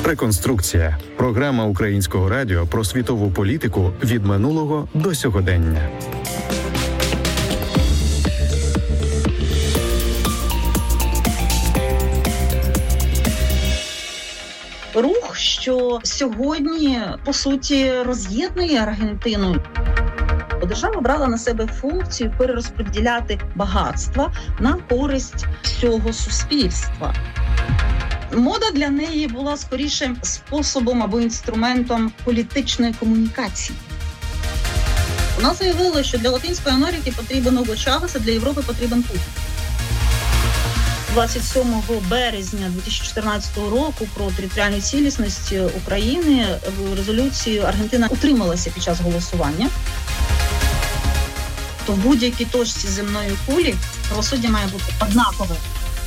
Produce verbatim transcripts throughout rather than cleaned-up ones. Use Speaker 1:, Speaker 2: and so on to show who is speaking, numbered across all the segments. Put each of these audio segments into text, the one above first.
Speaker 1: Реконструкція. Програма Українського радіо про світову політику від минулого до сьогодення.
Speaker 2: Рух, що сьогодні, по суті, роз'єднує Аргентину. Держава брала на себе функцію перерозподіляти багатства на користь всього суспільства. Мода для неї була скоріше способом або інструментом політичної комунікації. Вона заявила, що для Латинської Америки потрібен Hugo Chávez, а для Європи потрібен Путін. двадцять сьомого березня дві тисячі чотирнадцятого року про територіальну цілісність України в резолюції Аргентина утрималася під час голосування. То в будь-якій точці земної кулі правосуддя має бути однакове.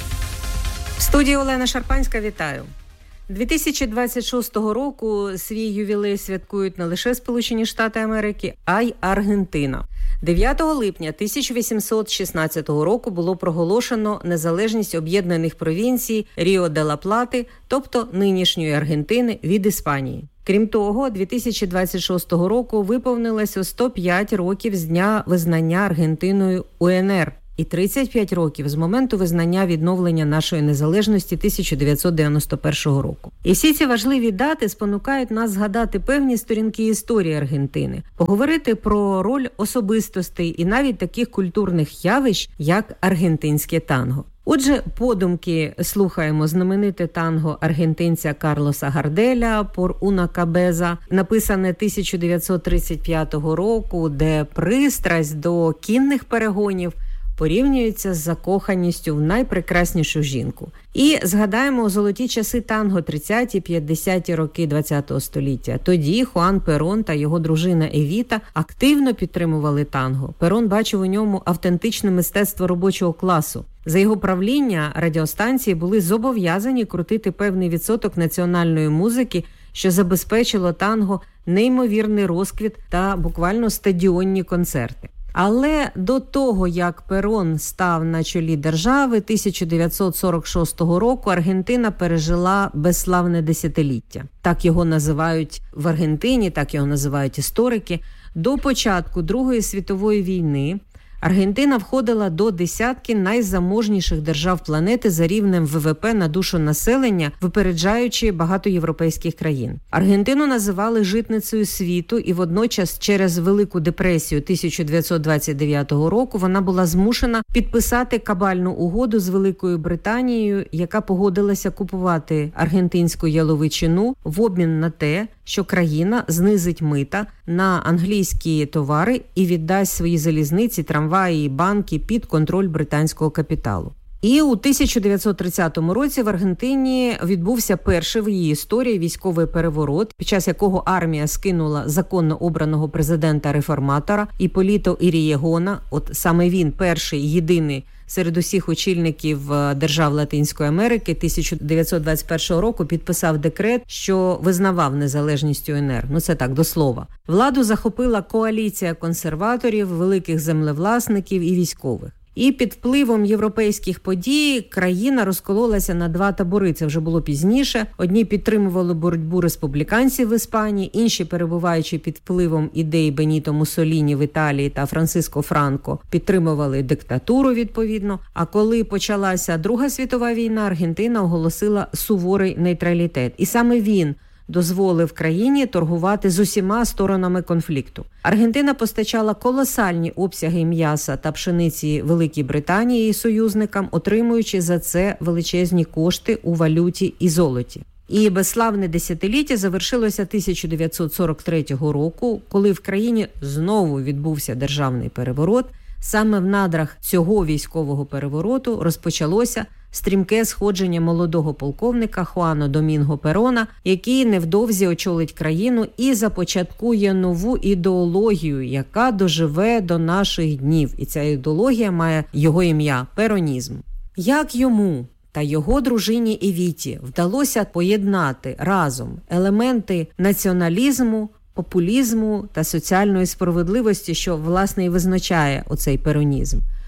Speaker 3: В студії Олена Шарпанська, вітаю. дві тисячі двадцять шостого року свій ювілей святкують не лише Сполучені Штати Америки, а й Аргентина. дев'ятого липня тисяча вісімсот шістнадцятого року було проголошено незалежність об'єднаних провінцій Ріо-де-ла-Плати, тобто нинішньої Аргентини, від Іспанії. Крім того, дві тисячі двадцять шостого року виповнилося сто п'ять років з дня визнання Аргентиною УНР і тридцять п'ять років з моменту визнання відновлення нашої незалежності тисяча дев'ятсот дев'яносто першого року. І всі ці важливі дати спонукають нас згадати певні сторінки історії Аргентини, поговорити про роль особистостей і навіть таких культурних явищ, як аргентинське танго. Отже, подумки слухаємо знамените танго аргентинця Карлоса Гарделя «Por una cabeza», написане тисяча дев'ятсот тридцять п'ятого року, де пристрасть до кінних перегонів порівнюється з закоханістю в найпрекраснішу жінку. І згадаємо золоті часи танго тридцяті-п'ятдесяті роки ХХ століття. Тоді Хуан Перон та його дружина Евіта активно підтримували танго. Перон бачив у ньому автентичне мистецтво робочого класу. За його правління радіостанції були зобов'язані крутити певний відсоток національної музики, що забезпечило танго неймовірний розквіт та буквально стадіонні концерти. Але до того, як Перон став на чолі держави, тисяча дев'ятсот сорок шостого року Аргентина пережила безславне десятиліття. Так його називають в Аргентині, так його називають історики. До початку Другої світової війни Аргентина входила до десятки найзаможніших держав планети за рівнем ВВП на душу населення, випереджаючи багато європейських країн. Аргентину називали житницею світу, і водночас через Велику депресію тисяча дев'ятсот двадцять дев'ятого року вона була змушена підписати кабальну угоду з Великою Британією, яка погодилася купувати аргентинську яловичину в обмін на те, що країна знизить мита на англійські товари і віддасть свої залізниці, трамваї і банки під контроль британського капіталу. І у тисяча дев'ятсот тридцятому році в Аргентині відбувся перший в її історії військовий переворот, під час якого армія скинула законно обраного президента-реформатора Іполіто Ірієгона. От саме він перший, єдиний серед усіх очільників держав Латинської Америки тисяча дев'ятсот двадцять першого року підписав декрет, що визнавав незалежність УНР. Ну це так, до слова. Владу захопила коаліція консерваторів, великих землевласників і військових. І під впливом європейських подій країна розкололася на два табори. Це вже було пізніше. Одні підтримували боротьбу республіканців в Іспанії, інші, перебуваючи під впливом ідей Беніто Муссоліні в Італії та Франциско Франко, підтримували диктатуру відповідно. А коли почалася Друга світова війна, Аргентина оголосила суворий нейтралітет. І саме він дозволив країні торгувати з усіма сторонами конфлікту. Аргентина постачала колосальні обсяги м'яса та пшениці Великій Британії і союзникам, отримуючи за це величезні кошти у валюті і золоті. І безславне десятиліття завершилося тисяча дев'ятсот сорок третього року, коли в країні знову відбувся державний переворот. Саме в надрах цього військового перевороту розпочалося стрімке сходження молодого полковника Хуана Домінго Перона, який невдовзі очолить країну і започаткує нову ідеологію, яка доживе до наших днів. І ця ідеологія має його ім'я – перонізм. Як йому та його дружині Евіті вдалося поєднати разом елементи націоналізму, популізму та соціальної справедливості, що, власне, і визначає оцей перонізм.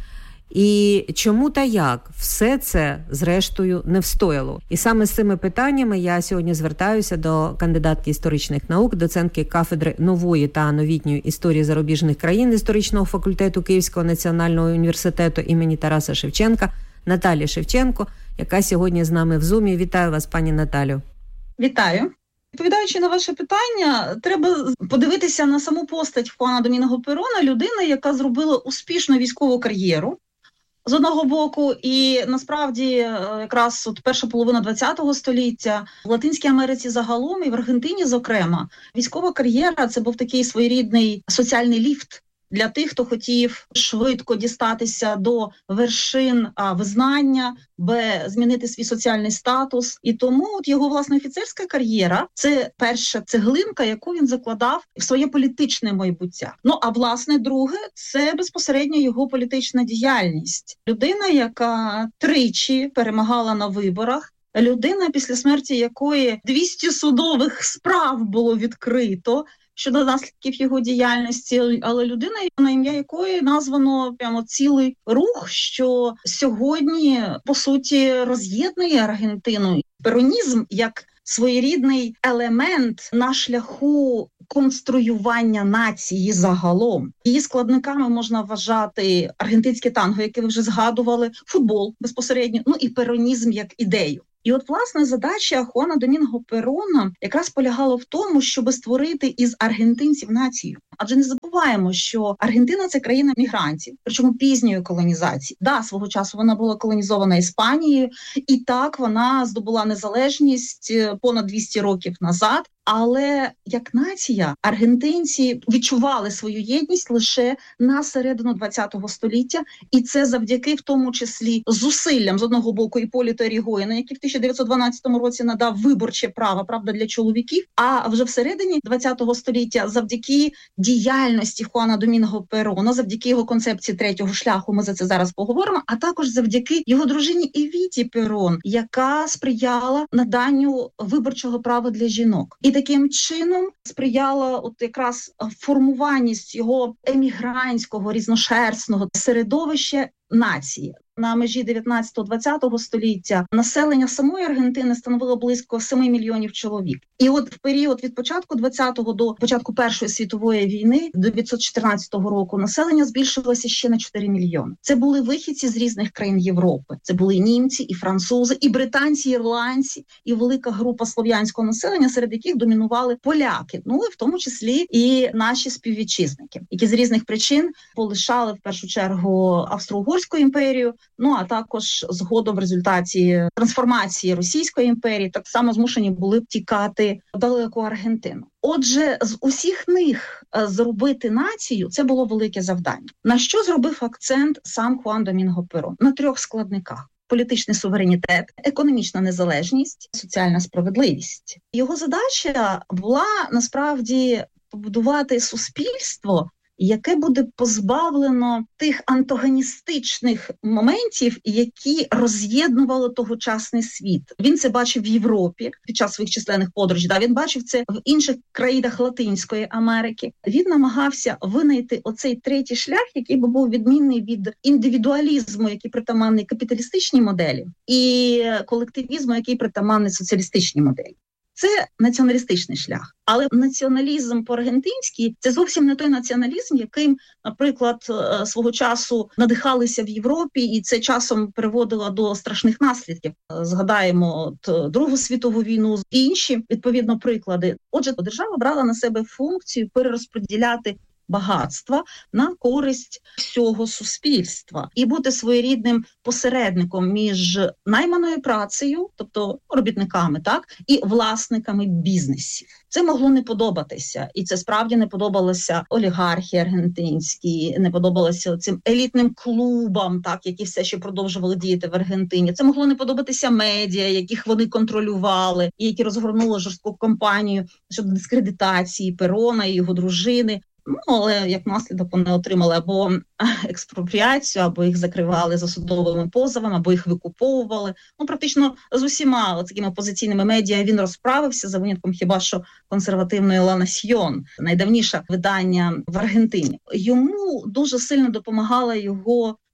Speaker 3: І чому та як все це, зрештою, не встояло? І саме з цими питаннями я сьогодні звертаюся до кандидатки історичних наук, доцентки кафедри нової та новітньої історії зарубіжних країн історичного факультету Київського національного університету імені Тараса Шевченка Наталі Шевченко, яка сьогодні з нами в Зумі. Вітаю вас, пані Наталю.
Speaker 2: Вітаю. Відповідаючи на ваше питання, треба подивитися на саму постать Хуана Домінго Перона, людина, яка зробила успішну військову кар'єру, з одного боку, і насправді якраз от перша половина ХХ століття в Латинській Америці загалом і в Аргентині, зокрема, військова кар'єра – це був такий своєрідний соціальний ліфт для тих, хто хотів швидко дістатися до вершин а, визнання, б, змінити свій соціальний статус. І тому от його, власне, офіцерська кар'єра – це перша цеглинка, яку він закладав в своє політичне майбуття. Ну, а, власне, друге – це безпосередньо його політична діяльність. Людина, яка тричі перемагала на виборах, людина, після смерті якої двісті судових справ було відкрито щодо наслідків його діяльності, але людина, на ім'я якої названо прямо цілий рух, що сьогодні, по суті, роз'єднує Аргентину. Перонізм як своєрідний елемент на шляху конструювання нації загалом. Її складниками можна вважати аргентинське танго, яке ви вже згадували, футбол безпосередньо, ну і перонізм як ідею. І от, власне, задача Хуана Домінго Перона якраз полягала в тому, щоб створити із аргентинців націю. Адже не забуваємо, що Аргентина – це країна мігрантів, причому пізньої колонізації. Да, свого часу вона була колонізована Іспанією, і так вона здобула незалежність понад двісті років назад. Але як нація аргентинці відчували свою єдність лише на середину ХХ століття, і це завдяки в тому числі зусиллям з одного боку Іпполіто Єрігоїна, який в тисяча дев'ятсот дванадцятому році надав виборче право, правда, для чоловіків, а вже всередині ХХ століття завдяки діяльності Хуана Домінго Перона, завдяки його концепції третього шляху, ми за це зараз поговоримо, а також завдяки його дружині Евіті Перон, яка сприяла наданню виборчого права для жінок. І таким чином сприяла от якраз формуванність його емігрантського, різношерстного середовища нації. На межі дев'ятнадцятого-двадцятого століття населення самої Аргентини становило близько семи мільйонів чоловік. І от в період від початку двадцятого до початку Першої світової війни, до дев'ятсот чотирнадцятого року, населення збільшилося ще на чотири мільйони. Це були вихідці з різних країн Європи. Це були і німці, і французи, і британці, і ірландці, і велика група слов'янського населення, серед яких домінували поляки, ну і в тому числі і наші співвітчизники, які з різних причин полишали в першу чергу Австро-Угорську імперію, ну а також згодом в результаті трансформації Російської імперії так само змушені були втікати в далеку Аргентину. Отже, з усіх них зробити націю – це було велике завдання. На що зробив акцент сам Хуан Домінго Перон? На трьох складниках. Політичний суверенітет, економічна незалежність, соціальна справедливість. Його задача була, насправді, побудувати суспільство, яке буде позбавлено тих антагоністичних моментів, які роз'єднували тогочасний світ. Він це бачив в Європі під час своїх численних подорожей, да, він бачив це в інших країнах Латинської Америки. Він намагався винайти оцей третій шлях, який би був відмінний від індивідуалізму, який притаманний капіталістичній моделі, і колективізму, який притаманний соціалістичній моделі. Це націоналістичний шлях. Але націоналізм по-аргентинськи – це зовсім не той націоналізм, яким, наприклад, свого часу надихалися в Європі, і це часом приводило до страшних наслідків. Згадаємо от Другу світову війну і інші, відповідно, приклади. Отже, держава брала на себе функцію перерозподіляти багатства на користь всього суспільства і бути своєрідним посередником між найманою працею, тобто робітниками, так, і власниками бізнесів. Це могло не подобатися, і це справді не подобалося олігархії аргентинській, не подобалося цим елітним клубам, так, які все ще продовжували діяти в Аргентині. Це могло не подобатися медіа, яких вони контролювали, і які розгорнули жорстку кампанію щодо дискредитації Перона і його дружини. Ну, але як наслідок вони отримали або експропріацію, або їх закривали за судовими позовами, або їх викуповували. Ну, практично з усіма такими опозиційними медіа він розправився, за винятком хіба що консервативної «Ла Насьйон», найдавніше видання в Аргентині. Йому дуже сильно допомагала його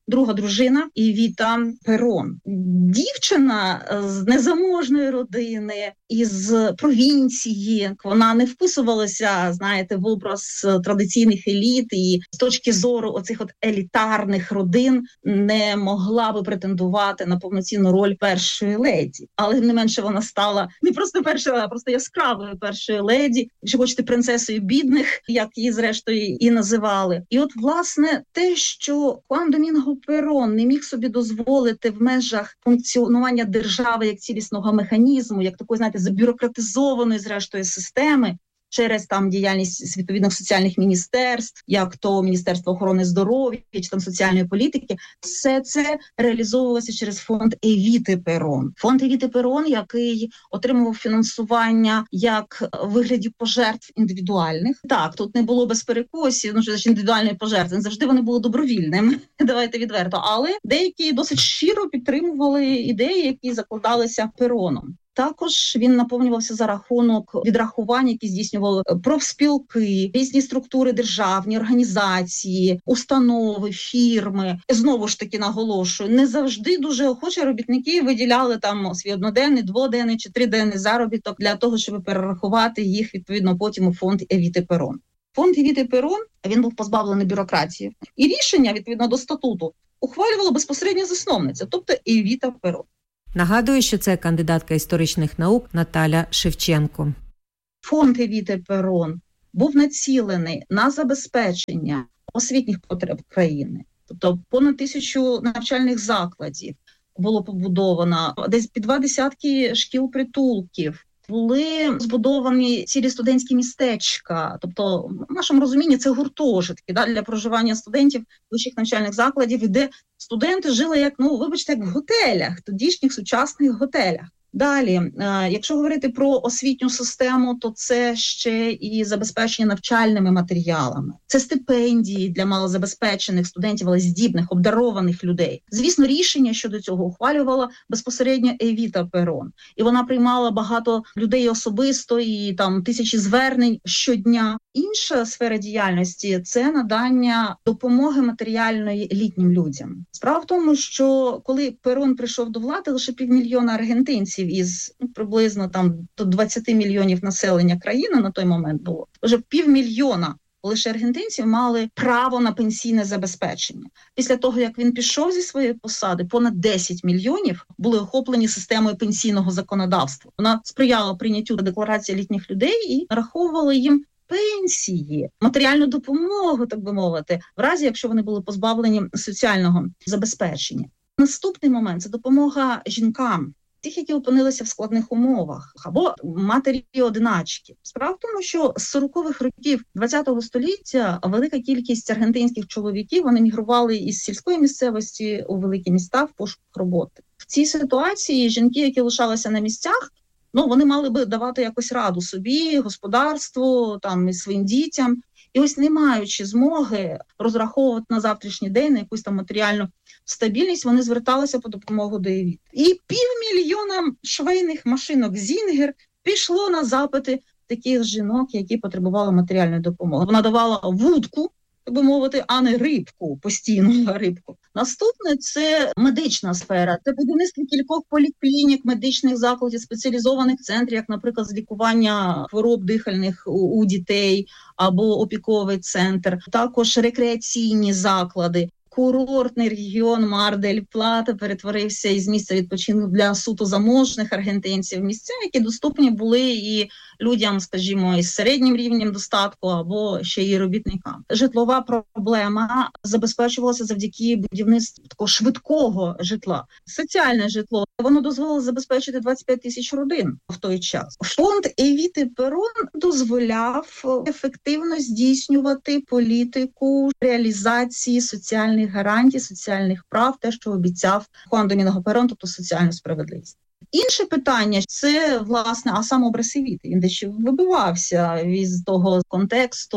Speaker 2: друга дружина Евіта Перон. Дівчина з незаможної родини, із провінції. Вона не вписувалася, знаєте, в образ традиційних еліт і з точки зору оцих от елітарних родин не могла би претендувати на повноцінну роль першої леді. Але не менше вона стала не просто першою, а просто яскравою першою леді, якщо хочете, принцесою бідних, як її зрештою і називали. І от, власне, те, що Хуан Домінго Перон не міг собі дозволити в межах функціонування держави як цілісного механізму, як такої, знаєте, забюрократизованої, зрештою, системи, через там діяльність відповідних соціальних міністерств, як то Міністерство охорони здоров'я чи там соціальної політики, все це реалізовувалося через фонд Евіти Перон. Фонд Евіти Перон, який отримував фінансування як в вигляді пожертв індивідуальних. Так, тут не було без перекосів, ну що ж індивідуальні пожертви, завжди вони були добровільними, давайте відверто, але деякі досить щиро підтримували ідеї, які закладалися Пероном. Також він наповнювався за рахунок відрахувань, які здійснювали профспілки, різні структури державні, організації, установи, фірми. Знову ж таки наголошую, не завжди дуже охоче робітники виділяли там свій одноденний, дводенний чи триденний заробіток для того, щоб перерахувати їх відповідно потім у фонд Евіти Перон. Фонд Евіти Перон, він був позбавлений бюрократії. І рішення, відповідно до статуту, ухвалювала безпосередньо засновниця, тобто Евіта Перон.
Speaker 3: Нагадую, що це кандидатка історичних наук Наталя Шевченко.
Speaker 2: Фонд Евіти Перон був націлений на забезпечення освітніх потреб країни. Тобто понад тисячу навчальних закладів було побудовано, десь під два десятки шкіл-притулків. Були збудовані цілі студентські містечка, тобто в нашому розумінні це гуртожитки, да, для проживання студентів вищих навчальних закладів, і де студенти жили як, ну, вибачте, як в готелях, тодішніх сучасних готелях. Далі, якщо говорити про освітню систему, то це ще і забезпечення навчальними матеріалами. Це стипендії для малозабезпечених студентів, але здібних, обдарованих людей. Звісно, рішення щодо цього ухвалювала безпосередньо Евіта Перон. І вона приймала багато людей особисто, і там тисячі звернень щодня. Інша сфера діяльності – це надання допомоги матеріальної літнім людям. Справа в тому, що коли Перон прийшов до влади, лише півмільйона аргентинців із ну, приблизно там до двадцяти мільйонів населення країни на той момент було. Вже півмільйона лише аргентинців мали право на пенсійне забезпечення. Після того, як він пішов зі своєї посади, понад десять мільйонів були охоплені системою пенсійного законодавства. Вона сприяла прийняттю декларації літніх людей і нараховувала їм пенсії, матеріальну допомогу, так би мовити, в разі, якщо вони були позбавлені соціального забезпечення. Наступний момент – це допомога жінкам, тих, які опинилися в складних умовах, або матері-одиначки. Справа в тому, що з сорокових років ХХ століття велика кількість аргентинських чоловіків, вони мігрували із сільської місцевості у великі міста в пошуках роботи. В цій ситуації жінки, які лишалися на місцях, ну, вони мали би давати якось раду собі, господарству, там, і своїм дітям. І ось, не маючи змоги розраховувати на завтрашній день, на якусь там матеріальну стабільність, вони зверталися по допомогу до Евіти. І півмільйона швейних машинок «Зінгер» пішло на запити таких жінок, які потребували матеріальної допомоги. Вона давала вудку, так би мовити, а не рибку, постійну рибку. Наступне – це медична сфера. Це будівництво кількох поліклінік, медичних закладів, спеціалізованих центрів, як, наприклад, з лікування хвороб дихальних у, у дітей або опіковий центр. Також рекреаційні заклади. Курортний регіон Мар-дель-Плата перетворився із місця відпочинку для суто заможних аргентинців, місця, які доступні були і людям, скажімо, із середнім рівнем достатку або ще й робітникам. Житлова проблема забезпечувалася завдяки будівництву такого швидкого житла. Соціальне житло, воно дозволило забезпечити двадцять п'ять тисяч родин в той час. Фонд Евіти Перон дозволяв ефективно здійснювати політику реалізації соціальних гарантій, соціальних прав, те, що обіцяв Хуан Домінго Перон, тобто соціальну справедливість. Інше питання – це, власне, а сам образ Евіти. Він дещо вибивався із того контексту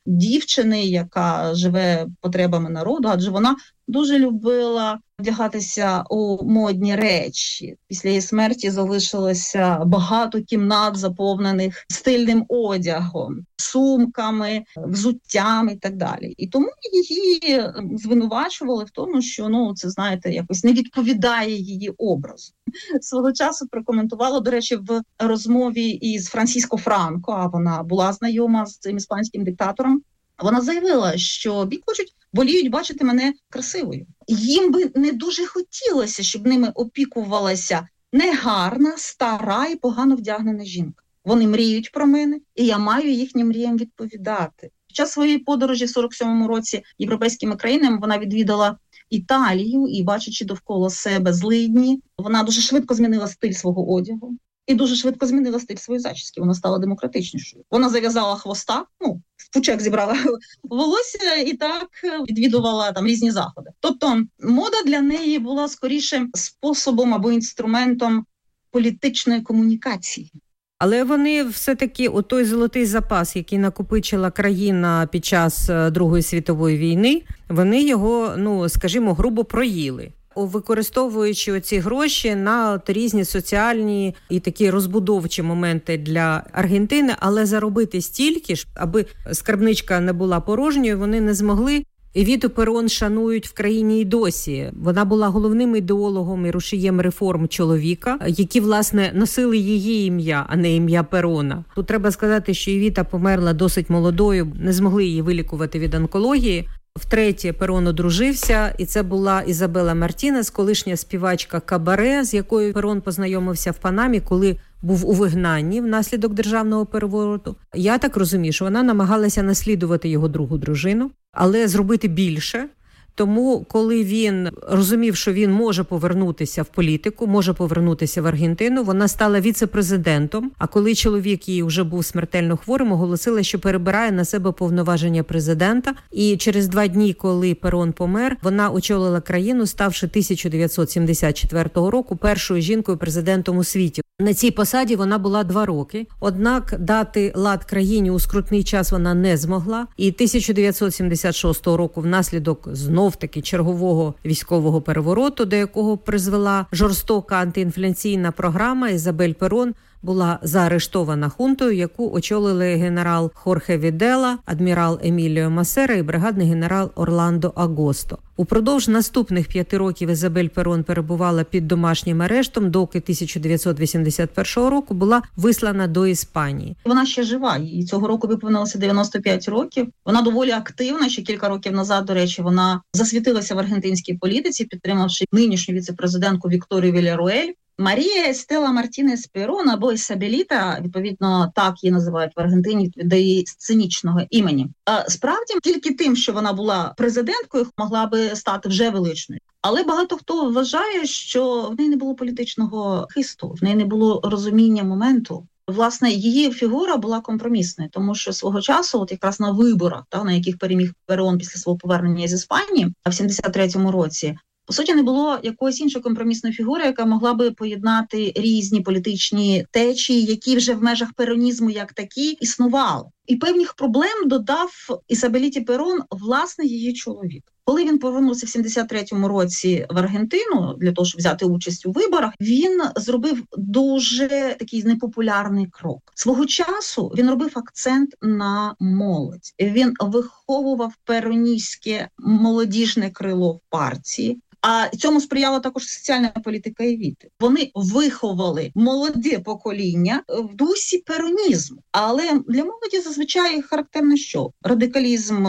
Speaker 2: дівчини, яка живе потребами народу, адже вона дуже любила вдягатися у модні речі. Після її смерті залишилося багато кімнат, заповнених стильним одягом, сумками, взуттям і так далі. І тому її звинувачували в тому, що, ну, це, знаєте, якось не відповідає її образу. Свого часу прокоментувала, до речі, в розмові із Франсіско Франко, а вона була знайома з цим іспанським диктатором. Вона заявила, що бік хочуть, воліють бачити мене красивою. Їм би не дуже хотілося, щоб ними опікувалася негарна, стара і погано вдягнена жінка. Вони мріють про мене, і я маю їхнім мріям відповідати. Під час своєї подорожі в сорок сьомому році європейськими країнами вона відвідала Італію і, бачачи довкола себе злидні, вона дуже швидко змінила стиль свого одягу. І дуже швидко змінила стиль своєї зачіски, вона стала демократичнішою. Вона зав'язала хвоста, ну, в пучек зібрала волосся і так відвідувала там різні заходи. Тобто мода для неї була скоріше способом або інструментом політичної комунікації.
Speaker 3: Але вони все-таки, у той золотий запас, який накопичила країна під час Другої світової війни, вони його, ну, скажімо, грубо проїли, використовуючи оці гроші на от різні соціальні і такі розбудовчі моменти для Аргентини, але заробити стільки ж, аби скарбничка не була порожньою, вони не змогли. Евіту Перон шанують в країні і досі. Вона була головним ідеологом і рушієм реформ чоловіка, які, власне, носили її ім'я, а не ім'я Перона. Тут треба сказати, що Евіта померла досить молодою, не змогли її вилікувати від онкології. Втретє, Перон одружився, і це була Ізабела Мартінес, колишня співачка кабаре, з якою Перон познайомився в Панамі, коли був у вигнанні внаслідок державного перевороту. Я так розумію, що вона намагалася наслідувати його другу дружину, але зробити більше. Тому, коли він розумів, що він може повернутися в політику, може повернутися в Аргентину, вона стала віце-президентом, а коли чоловік її вже був смертельно хворим, оголосила, що перебирає на себе повноваження президента. І через два дні, коли Перон помер, вона очолила країну, ставши тисяча дев'ятсот сімдесят четвертого року першою жінкою-президентом у світі. На цій посаді вона була два роки, однак дати лад країні у скрутний час вона не змогла. І тисяча дев'ятсот сімдесят шостого року внаслідок знов-таки чергового військового перевороту, до якого призвела жорстока антиінфляційна програма, Ізабель Перон була заарештована хунтою, яку очолили генерал Хорхе Відела, адмірал Еміліо Масера і бригадний генерал Орландо Агосто. Упродовж наступних п'яти років Ізабель Перон перебувала під домашнім арештом, доки тисяча дев'ятсот вісімдесят першого року була вислана до Іспанії.
Speaker 2: Вона ще жива, їй цього року виповнилося дев'яносто п'ять років. Вона доволі активна, ще кілька років назад, до речі, вона засвітилася в аргентинській політиці, підтримавши нинішню віце-президентку Вікторію Вільяруель. Марія Естела Мартінес Перон, або Ісабеліта, відповідно, так її називають в Аргентині, до її сценічного імені. Справді, тільки тим, що вона була президенткою, могла би стати вже величною. Але багато хто вважає, що в неї не було політичного хисту, в неї не було розуміння моменту. Власне, її фігура була компромісною, тому що свого часу, от якраз на виборах, та, на яких переміг Перон після свого повернення з Іспанії в сімдесят третьому році, по суті, не було якоїсь іншої компромісної фігури, яка могла би поєднати різні політичні течії, які вже в межах перонізму як такі існували. І певних проблем додав Ісабеліті Перон, власне, її чоловік. Коли він повернувся в сімдесят третьому році в Аргентину для того, щоб взяти участь у виборах, він зробив дуже такий непопулярний крок. Свого часу він робив акцент на молодь. Він виховував пероністське молодіжне крило в партії. А цьому сприяла також соціальна політика Евіти. Вони виховали молоде покоління в дусі перонізму. Але для молоді зазвичай характерно що? Радикалізм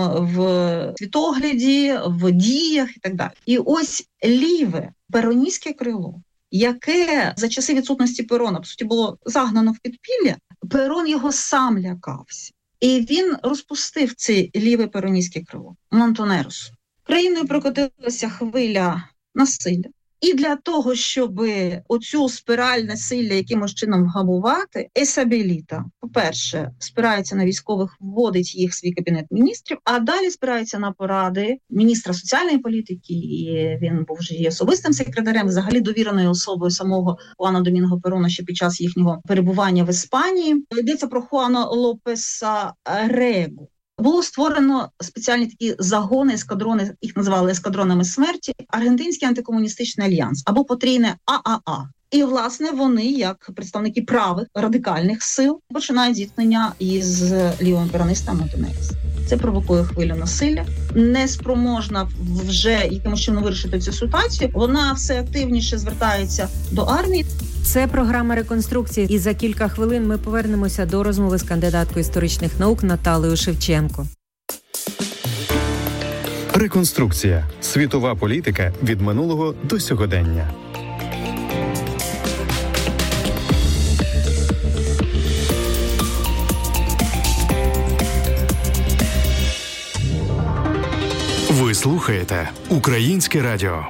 Speaker 2: в світогляді, в діях і так далі. І ось ліве пероністське крило, яке за часи відсутності Перона, по суті, було загнано в підпілля, Перон його сам лякався. І він розпустив це ліве пероністське крило, Монтонерос. Країною прокотилася хвиля насилля. І для того, щоб оцю спіраль насилля якимось чином вгамувати, Ісабеліта, по-перше, спирається на військових, вводить їх в свій кабінет міністрів, а далі спирається на поради міністра соціальної політики, і він був вже її особистим секретарем, взагалі довіреною особою самого Хуана Домінго Перона ще під час їхнього перебування в Іспанії. Йдеться про Хуана Лопеса Регу. було створено спеціальні такі загони, ескадрони, їх називали ескадронами смерті, Аргентинський антикомуністичний альянс, або потрійне А А А. І, власне, вони, як представники правих радикальних сил, починають зіткнення із лівими піранистами Монтенегріс. Це провокує хвилю насилля. Неспроможна вже якимось чином вирішити цю ситуацію, вона все активніше звертається до армії.
Speaker 3: Це програма «Реконструкції». І за кілька хвилин ми повернемося до розмови з кандидаткою історичних наук Наталею Шевченко.
Speaker 1: Реконструкція. Світова політика від минулого до сьогодення. Ви слухаєте Українське радіо.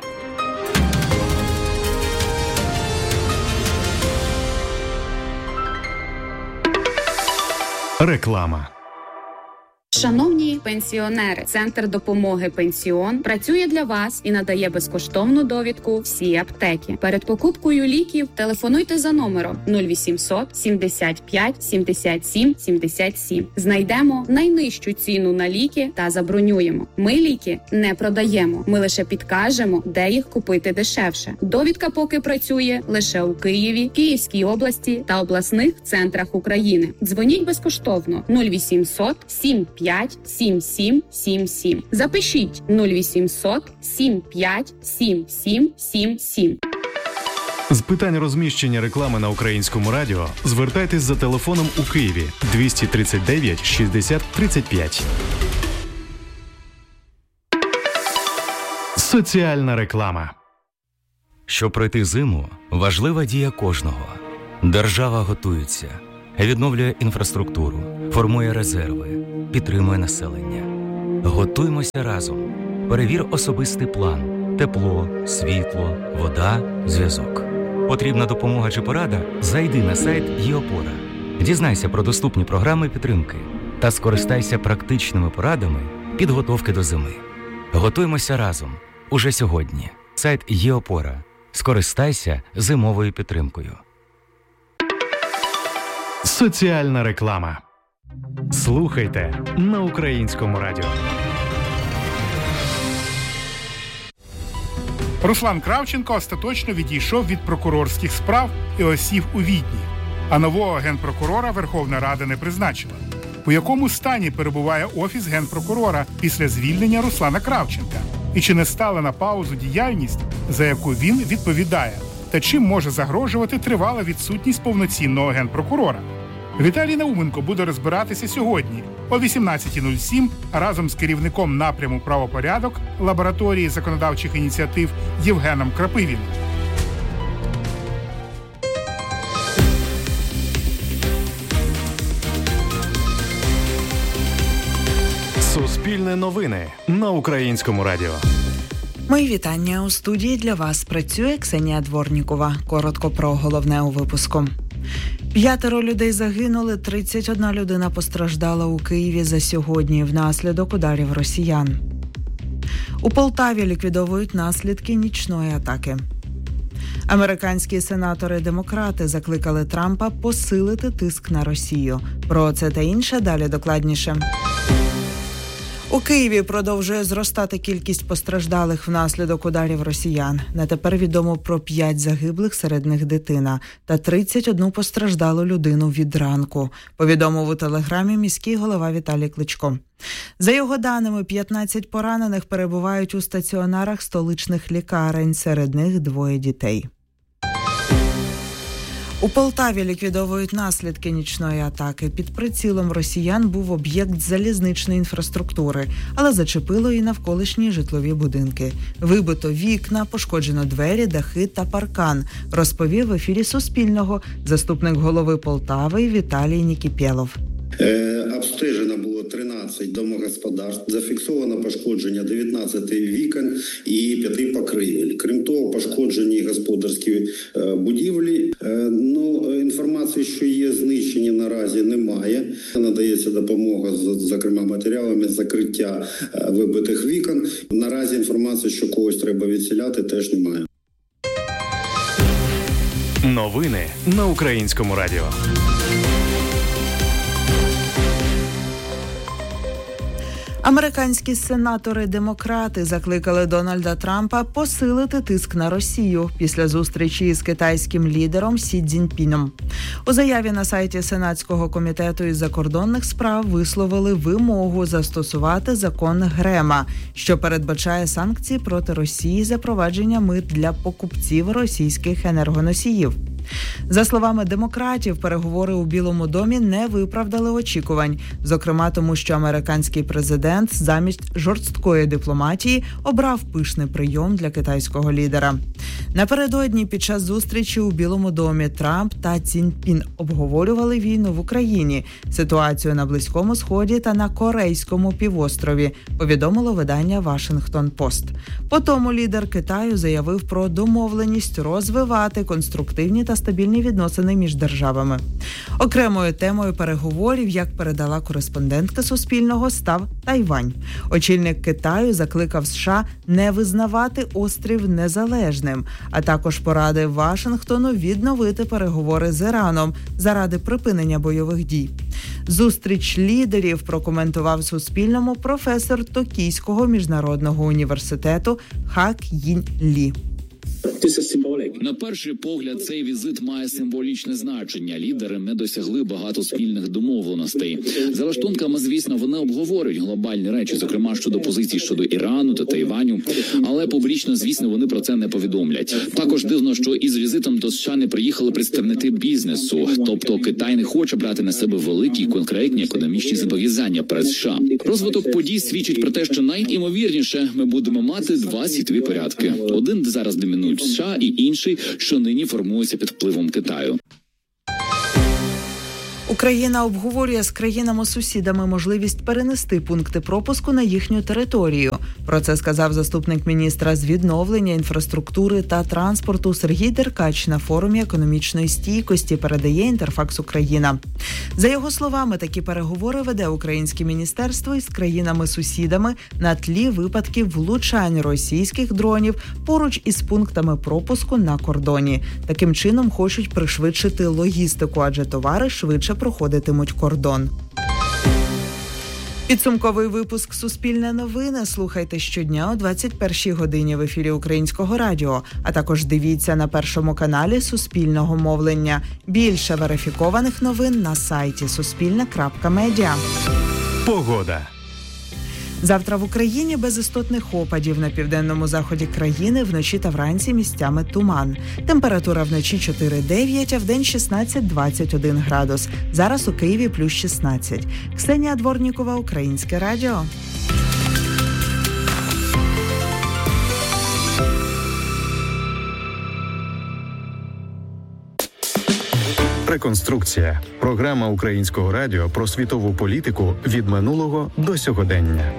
Speaker 1: Реклама.
Speaker 4: Шановні пенсіонери, Центр допомоги «Пенсіон» працює для вас і надає безкоштовну довідку всі аптеки. Перед покупкою ліків телефонуйте за номером нуль вісімсот сімдесят п'ять сімдесят сім сімдесят сім. Знайдемо найнижчу ціну на ліки та забронюємо. Ми ліки не продаємо, ми лише підкажемо, де їх купити дешевше. Довідка поки працює лише у Києві, Київській області та обласних центрах України. Дзвоніть безкоштовно нуль вісімсот сім п'ять сім сім сім сім. Запишіть нуль вісімсот сім п'ять сім сім сім сім.
Speaker 1: З питань розміщення реклами на Українському радіо звертайтесь за телефоном у Києві двісті тридцять дев'ять шістдесят тридцять п'ять. Соціальна реклама.
Speaker 5: Щоб пройти зиму, важлива дія кожного. Держава готується, відновлює інфраструктуру, формує резерви, підтримує населення. Готуймося разом. Перевір особистий план. Тепло, світло, вода, зв'язок. Потрібна допомога чи порада? Зайди на сайт ЄОПОРА. Дізнайся про доступні програми підтримки та скористайся практичними порадами підготовки до зими. Готуймося разом. Уже сьогодні. Сайт ЄОПОРА. Скористайся зимовою підтримкою.
Speaker 1: Соціальна реклама. Слухайте на Українському радіо.
Speaker 6: Руслан Кравченко остаточно відійшов від прокурорських справ і осів у Відні, а нового генпрокурора Верховна Рада не призначила. У якому стані перебуває Офіс генпрокурора після звільнення Руслана Кравченка? І чи не стала на паузу діяльність, за яку він відповідає? Та чим може загрожувати тривала відсутність повноцінного генпрокурора? Віталій Науменко буде розбиратися сьогодні о вісімнадцятій нуль сім разом з керівником напряму «Правопорядок» лабораторії законодавчих ініціатив Євгеном Крапивіним.
Speaker 1: Суспільне новини на Українському радіо.
Speaker 7: Мої вітання. У студії для вас працює Ксенія Дворнікова. Коротко про головне у випуску. П'ятеро людей загинули, тридцять одна людина постраждала у Києві за сьогодні внаслідок ударів росіян. У Полтаві ліквідовують наслідки нічної атаки. Американські сенатори-демократи закликали Трампа посилити тиск на Росію. Про це та інше далі докладніше. У Києві продовжує зростати кількість постраждалих внаслідок ударів росіян. На тепер відомо про п'ять загиблих, серед них дитина, та тридцять одну постраждалу людину від ранку, повідомив у телеграмі міський голова Віталій Кличко. За його даними, п'ятнадцять поранених перебувають у стаціонарах столичних лікарень, серед них двоє дітей. У Полтаві ліквідовують наслідки нічної атаки. Під прицілом росіян був об'єкт залізничної інфраструктури, але зачепило і навколишні житлові будинки. Вибито вікна, пошкоджено двері, дахи та паркан, розповів в ефірі Суспільного заступник голови Полтави Віталій Нікіпєлов.
Speaker 8: Е, обстежено було тринадцять домогосподарств, зафіксовано пошкодження дев'ятнадцять вікон і п'яти покрівель. Крім того, пошкоджені господарські е, будівлі. Е, ну, інформації, що є знищені, наразі немає. Надається допомога, зокрема матеріалами закриття е, вибитих вікон. Наразі інформації, що когось треба відселяти, теж немає.
Speaker 1: Новини на Українському радіо.
Speaker 7: Американські сенатори-демократи закликали Дональда Трампа посилити тиск на Росію після зустрічі із китайським лідером Сі Цзіньпіном. У заяві на сайті Сенатського комітету із закордонних справ висловили вимогу застосувати закон Грема, що передбачає санкції проти Росії за провадження мит для покупців російських енергоносіїв. За словами демократів, переговори у Білому домі не виправдали очікувань, зокрема тому, що американський президент замість жорсткої дипломатії обрав пишний прийом для китайського лідера. Напередодні під час зустрічі у Білому домі Трамп та Цзіньпін обговорювали війну в Україні, ситуацію на Близькому Сході та на Корейському півострові, повідомило видання «Вашингтон-Пост». Потім лідер Китаю заявив про домовленість розвивати конструктивні та стабільні відносини між державами. Окремою темою переговорів, як передала кореспондентка Суспільного, став Тайвань. Очільник Китаю закликав США не визнавати острів незалежним, а також порадив Вашингтону відновити переговори з Іраном заради припинення бойових дій. Зустріч лідерів прокоментував Суспільному професор Токійського міжнародного університету Хак Їнь Лі.
Speaker 9: На перший погляд, цей візит має символічне значення. Лідери не досягли багато спільних домовленостей. За лаштунками, звісно, вони обговорюють глобальні речі, зокрема щодо позицій щодо Ірану та Тайваню. Але публічно, звісно, вони про це не повідомлять. Також дивно, що із візитом до США не приїхали представники бізнесу. Тобто Китай не хоче брати на себе великі конкретні економічні зобов'язання перед США. Розвиток подій свідчить про те, що найімовірніше ми будемо мати два світові порядки. Один, де зараз домінують США, і інший, що нині формується під впливом Китаю.
Speaker 7: Україна обговорює з країнами-сусідами можливість перенести пункти пропуску на їхню територію. Про це сказав заступник міністра з відновлення інфраструктури та транспорту Сергій Деркач на форумі економічної стійкості, передає Інтерфакс Україна. За його словами, такі переговори веде українське міністерство із країнами-сусідами на тлі випадків влучань російських дронів поруч із пунктами пропуску на кордоні. Таким чином хочуть пришвидшити логістику, адже товари швидше проходитимуть кордон. Підсумковий випуск «Суспільне новини» слухайте щодня о двадцять першій годині в ефірі Українського радіо, а також дивіться на Першому каналі Суспільного мовлення. Більше верифікованих новин на сайті суспільне крапка медіа.
Speaker 1: Погода.
Speaker 7: Завтра в Україні без істотних опадів. На південному заході країни вночі та вранці місцями туман. Температура вночі чотири дев'ять, а вдень шістнадцять двадцять один градус. Зараз у Києві плюс шістнадцять. Ксенія Дворнікова, Українське радіо.
Speaker 1: Реконструкція. Програма Українського радіо про світову політику від минулого до сьогодення.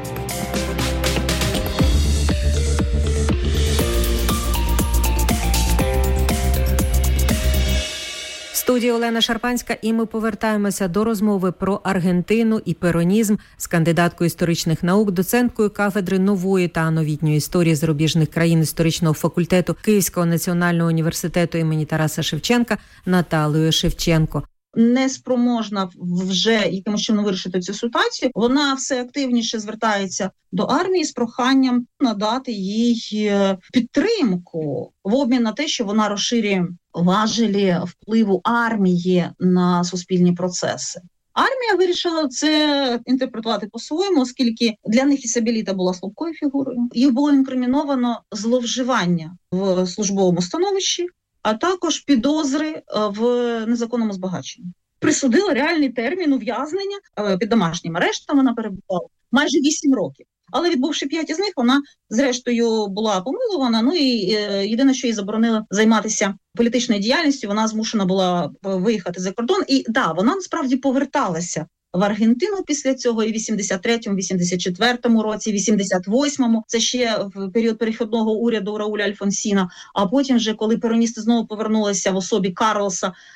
Speaker 3: В студії Олена Шарпанська, і ми повертаємося до розмови про Аргентину і перонізм з кандидаткою історичних наук, доценткою кафедри нової та новітньої історії зарубіжних країн історичного факультету Київського національного університету імені Тараса Шевченка Наталією Шевченко.
Speaker 2: Неспроможна вже якимось чином вирішити цю ситуацію, вона все активніше звертається до армії з проханням надати їй підтримку в обмін на те, що вона розширює важелі впливу армії на суспільні процеси. Армія вирішила це інтерпретувати по-своєму, оскільки для них Ісабеліта була слабкою фігурою. Їх було інкриміновано зловживання в службовому становищі, а також підозри в незаконному збагаченні. Присудили реальний термін ув'язнення, під домашнім арештом вона перебувала майже вісім років. Але відбувши п'ять із них, вона зрештою була помилована, ну і єдине, що їй заборонили займатися політичною діяльністю, вона змушена була виїхати за кордон. І да, вона насправді поверталася в Аргентину після цього і в вісімдесят третьому, вісімдесят четвертому році, вісімдесят восьмому, це ще в період перехідного уряду Рауля Альфонсіна, а потім вже, коли пероністи знову повернулися в особі Карлоса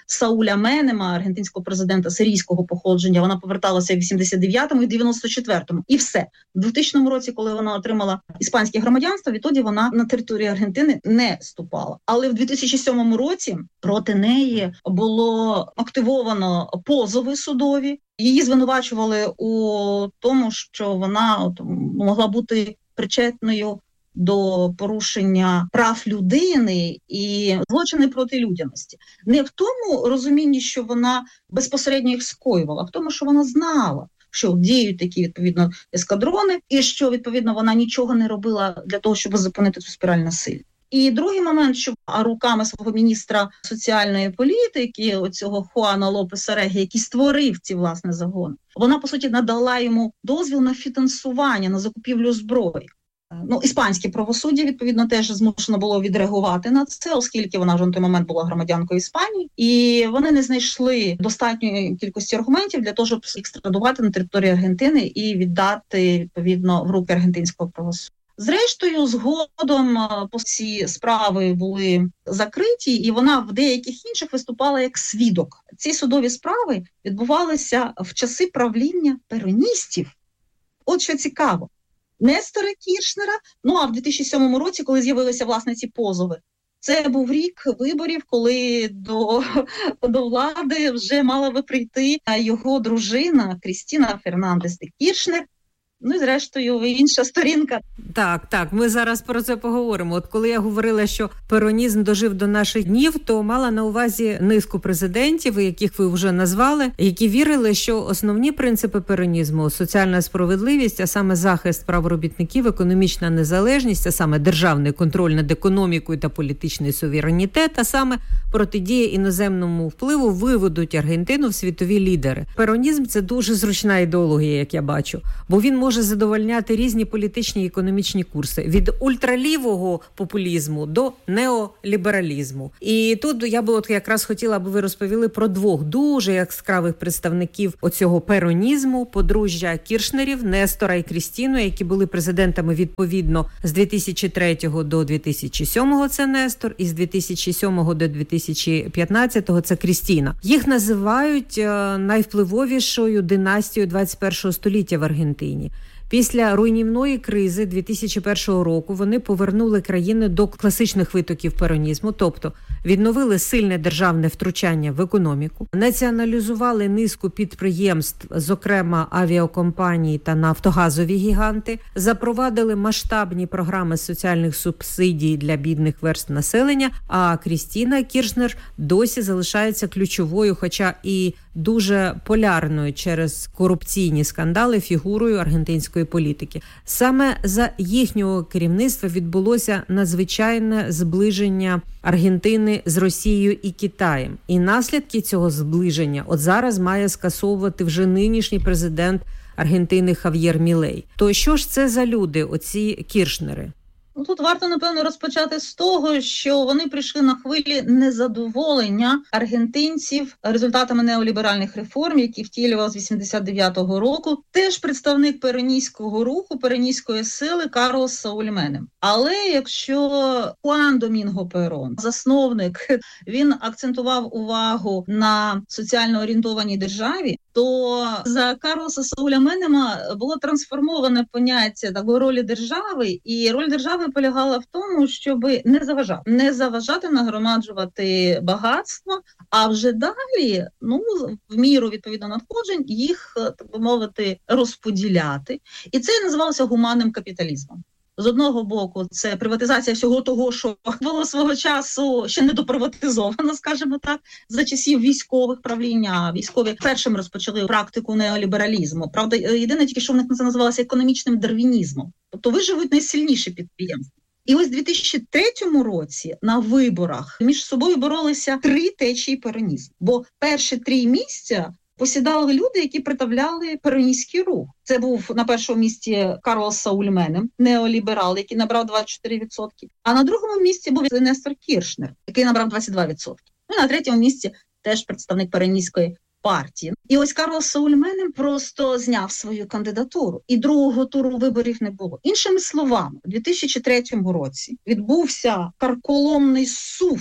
Speaker 2: Сауля Менема, аргентинського президента сирійського походження. Вона поверталася в вісімдесят дев'ятому і дев'яносто четвертому. І все. В двохтисячному році, коли вона отримала іспанське громадянство, відтоді вона на території Аргентини не вступала. Але в дві тисячі сьомому році проти неї було активовано позови судові. Її звинувачували у тому, що вона от, могла бути причетною до порушення прав людини і злочини проти людяності. Не в тому розумінні, що вона безпосередньо їх скоювала, а в тому, що вона знала, що діють такі, відповідно, ескадрони, і що, відповідно, вона нічого не робила для того, щоб зупинити цю спіраль насилля. І другий момент, що руками свого міністра соціальної політики, оцього Хуана Лопеса Реги, який створив ці, власне, загони, вона, по суті, надала йому дозвіл на фінансування, на закупівлю зброї. Ну, іспанське правосуддя, відповідно, теж змушено було відреагувати на це, оскільки вона вже на той момент була громадянкою Іспанії, і вони не знайшли достатньої кількості аргументів для того, щоб екстрадувати на територію Аргентини і віддати, відповідно, в руки аргентинського правосуддя. Зрештою, згодом ці справи були закриті, і вона в деяких інших виступала як свідок. Ці судові справи відбувалися в часи правління пероністів. От що цікаво. Нестора Кіршнера, ну а в дві тисячі сьомому році, коли з'явилися, власне, ці позови, це був рік виборів, коли до, до влади вже мала би прийти його дружина Крістіна Фернандес де Кіршнер. Ну і зрештою інша сторінка.
Speaker 3: Так, так, ми зараз про це поговоримо. От коли я говорила, що перонізм дожив до наших днів, то мала на увазі низку президентів, яких ви вже назвали, які вірили, що основні принципи перонізму – соціальна справедливість, а саме захист прав робітників, економічна незалежність, а саме державний контроль над економікою та політичний суверенітет, а саме протидія іноземному впливу виведуть Аргентину в світові лідери. Перонізм – це дуже зручна ідеологія, як я бачу, бо він може задовольняти різні політичні і економічні курси. Від ультралівого популізму до неолібералізму. І тут я би от якраз хотіла, аби ви розповіли про двох дуже яскравих представників оцього перонізму, подружжя Кіршнерів, Нестора і Крістіну, які були президентами відповідно з дві тисячі третього до дві тисячі сьомого це Нестор, і з дві тисячі сьомого до дві тисячі п'ятнадцятого це Крістіна. Їх називають найвпливовішою династією двадцять першого століття в Аргентині. Після руйнівної кризи дві тисячі першого року вони повернули країну до класичних витоків перонізму, тобто відновили сильне державне втручання в економіку, націоналізували низку підприємств, зокрема авіакомпанії та нафтогазові гіганти, запровадили масштабні програми соціальних субсидій для бідних верств населення, а Крістіна Кіршнер досі залишається ключовою, хоча і дуже полярною через корупційні скандали фігурою аргентинської політики. Саме за їхнього керівництва відбулося надзвичайне зближення Аргентини з Росією і Китаєм. І наслідки цього зближення от зараз має скасовувати вже нинішній президент Аргентини Хав'єр Мілей. То що ж це за люди, оці Кіршнери?
Speaker 2: Ну, тут варто, напевно, розпочати з того, що вони прийшли на хвилі незадоволення аргентинців результатами неоліберальних реформ, які втілював з вісімдесят дев'ятого року теж представник пероністського руху, пероністської сили Карлос Сауль Менем. Але якщо Хуан Домінго Перон, засновник, він акцентував увагу на соціально орієнтованій державі, то за Карлоса Сауля Менема було трансформоване поняття такої ролі держави, і роль держави полягала в тому, щоб не заважати, не заважати нагромаджувати багатство, а вже далі, ну, в міру відповідно надходжень, їх, так би мовити, розподіляти. І це називалося гуманним капіталізмом. З одного боку, це приватизація всього того, що було свого часу ще не доприватизовано, скажімо так, за часів військових правління. Військові першим розпочали практику неолібералізму. Правда, єдине тільки, що в них це називалося економічним дарвінізмом. Тобто виживуть найсильніші підприємства. І ось у дві тисячі третьому році на виборах між собою боролися три течії перонізму. Бо перші три місця посідали люди, які представляли пероністський рух. Це був на першому місці Карлос Сауль Менем, неоліберал, який набрав двадцять чотири відсотки. А на другому місці був Нестор Кіршнер, який набрав двадцять два відсотки. Ну і на третьому місці теж представник пероністської партії. І ось Карлос Сауль Менем просто зняв свою кандидатуру. І другого туру виборів не було. Іншими словами, у дві тисячі третьому році відбувся карколомний сув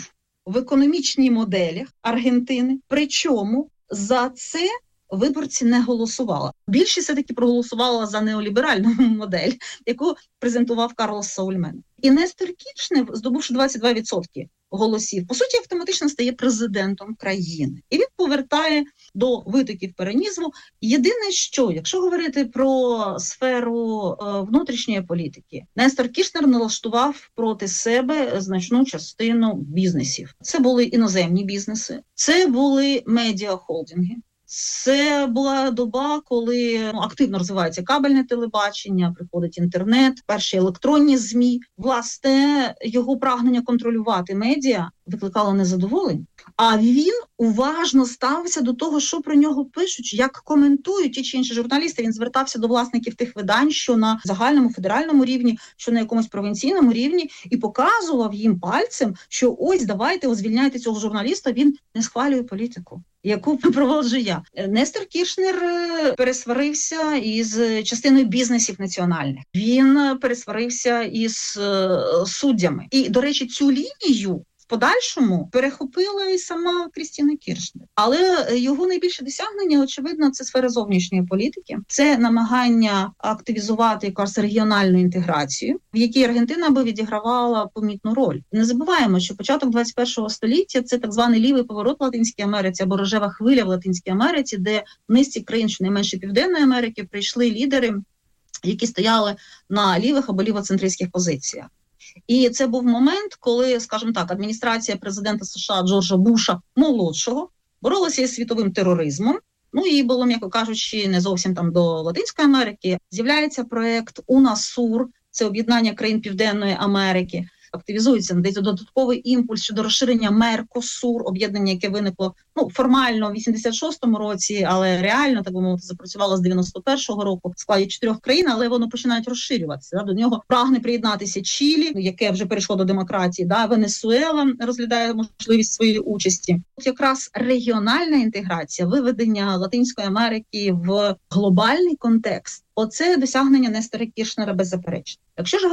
Speaker 2: в економічній моделях Аргентини, причому за це виборці не голосували. Більшість все-таки проголосувала за неоліберальну модель, яку презентував Карлос Саульмен. І Нестор Кірчнер, здобувши двадцять два відсотки голосів, по суті, автоматично стає президентом країни. І він повертає до витоків перенізму. Єдине, що, якщо говорити про сферу е, внутрішньої політики, Нестор Кірчнер налаштував проти себе значну частину бізнесів. Це були іноземні бізнеси, це були медіахолдинги. Це була доба, коли ну, активно розвивається кабельне телебачення, приходить інтернет, перші електронні ЗМІ. Власне, його прагнення контролювати медіа викликало незадоволення. А він уважно ставився до того, що про нього пишуть, як коментують ті чи інші журналісти. Він звертався до власників тих видань, що на загальному федеральному рівні, що на якомусь провінційному рівні, і показував їм пальцем, що ось, давайте, звільняйте цього журналіста, він не схвалює політику, яку проводжу я. Нестор Кірчнер пересварився із частиною бізнесів національних. Він пересварився із суддями. І, до речі, цю лінію в подальшому перехопила і сама Крістіна Кірчнер. Але його найбільше досягнення, очевидно, це сфера зовнішньої політики. Це намагання активізувати якусь регіональну інтеграцію, в якій Аргентина би відігравала помітну роль. Не забуваємо, що початок двадцять першого століття – це так званий лівий поворот в Латинській Америці або рожева хвиля в Латинській Америці, де в низці країн, щонайменше Південної Америки, прийшли лідери, які стояли на лівих або лівоцентристських позиціях. І це був момент, коли, скажімо так, адміністрація президента США Джорджа Буша молодшого боролася із світовим тероризмом. Ну і було, м'яко кажучи, не зовсім там до Латинської Америки. З'являється проект УНАСУР, це об'єднання країн Південної Америки. Активізується, надається додатковий імпульс щодо розширення Меркосур, об'єднання, яке виникло ну формально в вісімдесят шостому році, але реально, так би мовити, запрацювало з дев'яносто першого року в складі чотирьох країн, але воно починають розширюватися. Да? До нього прагне приєднатися Чилі, яке вже перейшло до демократії, да? Венесуела розглядає можливість своєї участі. От якраз регіональна інтеграція, виведення Латинської Америки в глобальний контекст, оце досягнення Нестора Кірчнера беззаперечно. Якщо ж